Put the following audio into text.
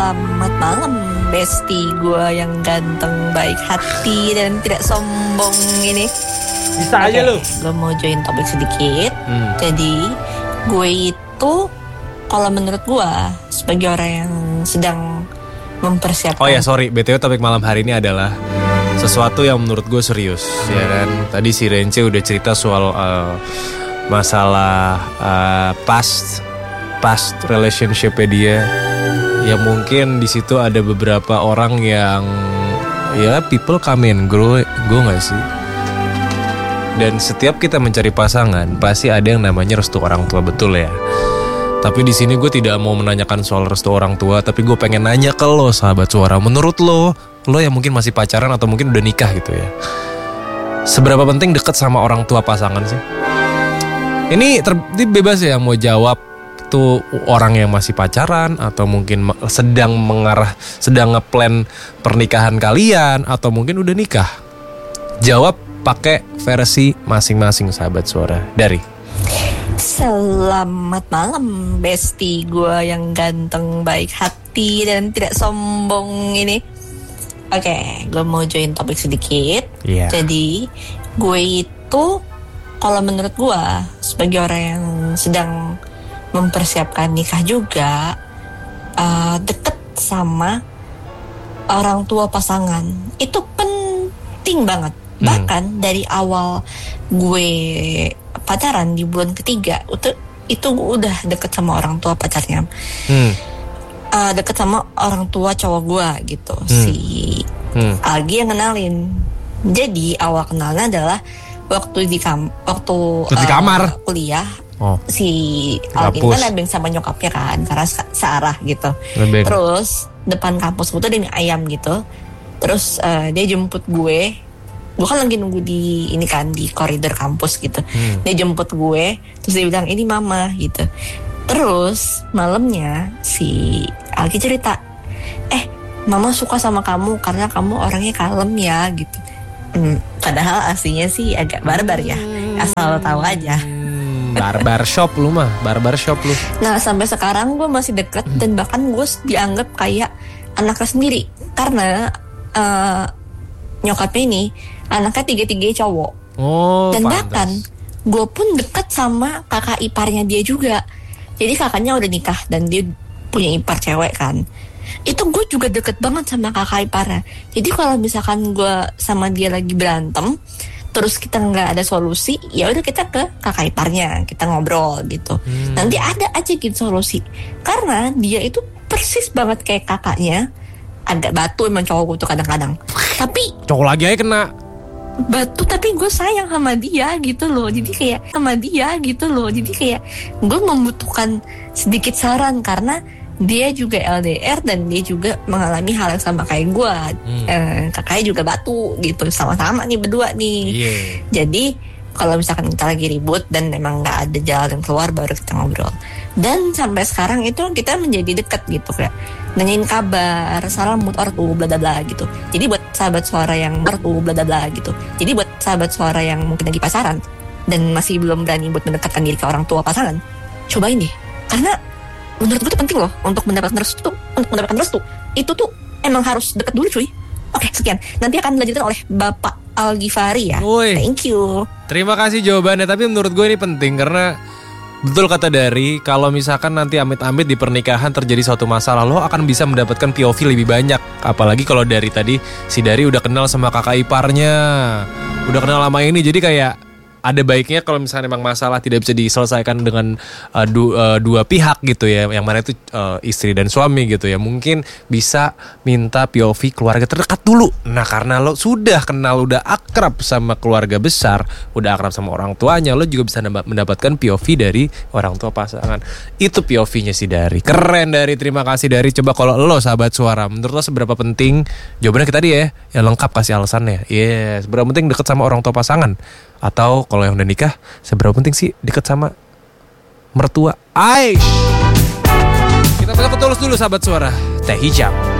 Selamat malam Besti gue yang ganteng, baik hati dan tidak sombong ini. Bisa aja lu. Gue mau join topik sedikit. Jadi gue itu kalau menurut gue sebagai orang yang sedang mempersiapkan. Oh ya sorry, BTW topik malam hari ini adalah sesuatu yang menurut gue serius, ya kan. Tadi si Rence udah cerita soal masalah past relationship-nya dia. Ya mungkin di situ ada beberapa orang yang ya people come and go nggak sih? Dan setiap kita mencari pasangan pasti ada yang namanya restu orang tua, betul ya. Tapi di sini gue tidak mau menanyakan soal restu orang tua, tapi gue pengen nanya ke lo sahabat suara. Menurut lo yang mungkin masih pacaran atau mungkin udah nikah gitu ya, seberapa penting deket sama orang tua pasangan sih? Ini bebas ya mau jawab tuh orang yang masih pacaran atau mungkin sedang ngeplan pernikahan kalian atau mungkin udah nikah. Jawab pakai versi masing-masing sahabat suara. Dari Selamat malam Besti gue yang ganteng, baik hati dan tidak sombong ini. Oke, gue mau join topik sedikit. Jadi gue itu kalau menurut gue sebagai orang yang sedang mempersiapkan nikah juga, deket sama orang tua pasangan itu penting banget. Bahkan dari awal gue pacaran di bulan ketiga itu gue udah deket sama orang tua pacarnya, deket sama orang tua cowok gue gitu. Si Algi yang kenalin. Jadi awal kenalnya adalah waktu di kamar kuliah. Si Algi kan nebeng sama nyokapnya kan, karena searah gitu. Terus depan kampus gue tuh ada mie ayam gitu. Terus dia jemput gue kan lagi nunggu di ini kan di koridor kampus gitu. Dia jemput gue, terus dia bilang ini mama gitu. Terus malamnya si Algi cerita, mama suka sama kamu karena kamu orangnya kalem ya gitu. Padahal aslinya sih agak barbar ya, asal lo tahu aja. Barbershop lu. Nah sampai sekarang gue masih deket dan bahkan gue dianggap kayak anaknya sendiri karena nyokapnya ini anaknya 3 cowok. Dan pantas. Bahkan gue pun deket sama kakak iparnya dia juga. Jadi kakaknya udah nikah dan dia punya ipar cewek kan. Itu gue juga deket banget sama kakak iparnya. Jadi kalau misalkan gue sama dia lagi berantem, terus kita nggak ada solusi, ya udah kita ke kakak iparnya, kita ngobrol gitu. Nanti ada aja gitu solusi. Karena dia itu persis banget kayak kakaknya. Agak batu emang cowok gue tuh kadang-kadang. Tapi cowok lagi aja kena batu, tapi gue sayang sama dia gitu loh. Jadi kayak gue membutuhkan sedikit saran karena dia juga LDR dan dia juga mengalami hal yang sama kayak gue. Kakaknya juga batu gitu, sama-sama nih berdua nih. Jadi kalau misalkan kita lagi ribut dan emang nggak ada jalan keluar, baru kita ngobrol. Dan sampai sekarang itu kita menjadi dekat gitu, kayak nanyain kabar, salam buat ortu, bla bla bla gitu. Jadi buat sahabat suara yang mungkin lagi pasaran dan masih belum berani buat mendekatkan diri ke orang tua pasangan, cobain deh. Karena menurut gue itu penting loh untuk mendapatkan restu. Itu tuh emang harus deket dulu cuy. Oke, sekian. Nanti akan dilanjutkan oleh Bapak Algifari ya. Thank you. Terima kasih jawabannya. Tapi menurut gue ini penting karena betul kata Dari, kalau misalkan nanti amit-amit di pernikahan terjadi suatu masalah, lo akan bisa mendapatkan POV lebih banyak. Apalagi kalau dari tadi si Dari udah kenal sama kakak iparnya, udah kenal lama ini, jadi kayak ada baiknya kalau misalnya memang masalah tidak bisa diselesaikan dengan dua pihak gitu ya, yang mana itu istri dan suami gitu ya, mungkin bisa minta POV keluarga terdekat dulu. Nah karena lo sudah kenal, udah akrab sama keluarga besar, udah akrab sama orang tuanya, lo juga bisa mendapatkan POV dari orang tua pasangan. Itu POV-nya si Dari. Keren Dari, terima kasih Dari. Coba kalau lo sahabat suara, menurut lo seberapa penting? Jawabannya kita tadi ya, yang lengkap kasih alasannya. Seberapa penting deket sama orang tua pasangan? Atau kalau yang udah nikah, seberapa penting sih deket sama mertua? Kita tulus dulu sahabat suara. Teh hijau.